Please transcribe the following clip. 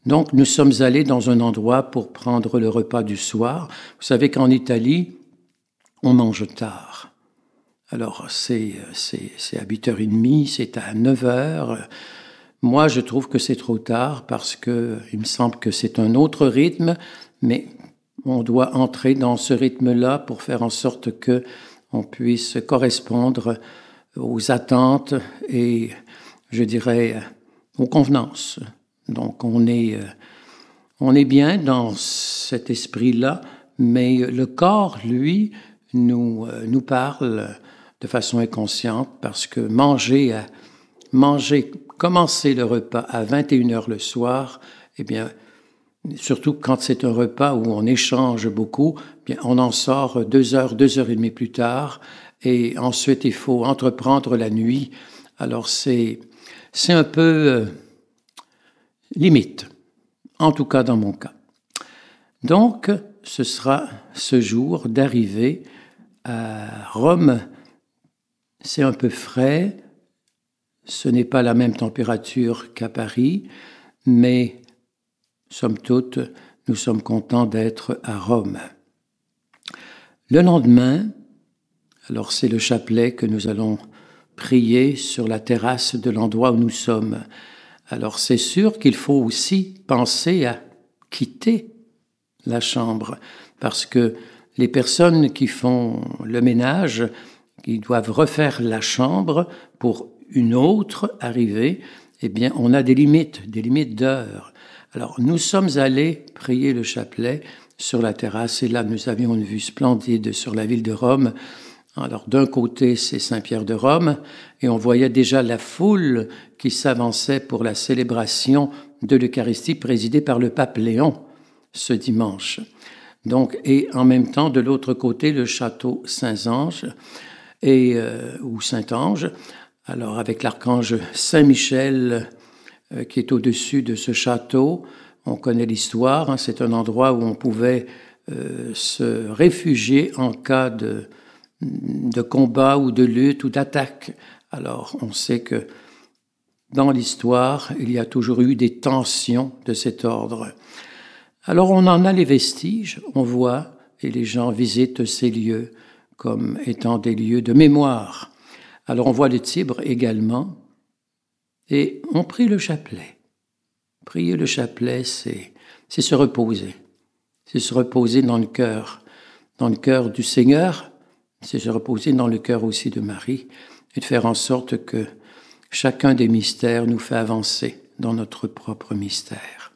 Donc, nous sommes allés dans un endroit pour prendre le repas du soir. Vous savez qu'en Italie, on mange tard. Alors, c'est à 8h30, c'est à 9h. Moi, je trouve que c'est trop tard parce que il me semble que c'est un autre rythme, mais on doit entrer dans ce rythme-là pour faire en sorte que on puisse correspondre aux attentes et, je dirais, aux convenances. Donc, on est bien dans cet esprit-là, mais le corps, lui, nous parle de façon inconsciente parce que commencer le repas à 21h le soir, eh bien, surtout quand c'est un repas où on échange beaucoup, eh bien, on en sort 2 heures, 2h30 plus tard, et ensuite il faut entreprendre la nuit. Alors c'est un peu limite, en tout cas dans mon cas. Donc, ce sera ce jour d'arriver à Rome. C'est un peu frais, ce n'est pas la même température qu'à Paris, mais somme toute, nous sommes contents d'être à Rome. Le lendemain, alors c'est le chapelet que nous allons prier sur la terrasse de l'endroit où nous sommes. Alors c'est sûr qu'il faut aussi penser à quitter la chambre, parce que les personnes qui font le ménage, qui doivent refaire la chambre pour une autre arrivée, eh bien, on a des limites d'heures. Alors, nous sommes allés prier le chapelet sur la terrasse, et là, nous avions une vue splendide sur la ville de Rome. Alors, d'un côté, c'est Saint-Pierre de Rome, et on voyait déjà la foule qui s'avançait pour la célébration de l'Eucharistie présidée par le pape Léon ce dimanche. Donc, et en même temps, de l'autre côté, le château Saint-Ange, ou Saint-Ange, alors avec l'archange Saint-Michel qui est au-dessus de ce château. On connaît l'histoire, c'est un endroit où on pouvait se réfugier en cas de combat ou de lutte ou d'attaque. Alors on sait que dans l'histoire, il y a toujours eu des tensions de cet ordre. Alors on en a les vestiges, on voit, et les gens visitent ces lieux comme étant des lieux de mémoire. Alors on voit le Tibre également, et on prie le chapelet. Prier le chapelet, c'est se reposer. C'est se reposer dans le cœur du Seigneur, c'est se reposer dans le cœur aussi de Marie, et de faire en sorte que chacun des mystères nous fait avancer dans notre propre mystère.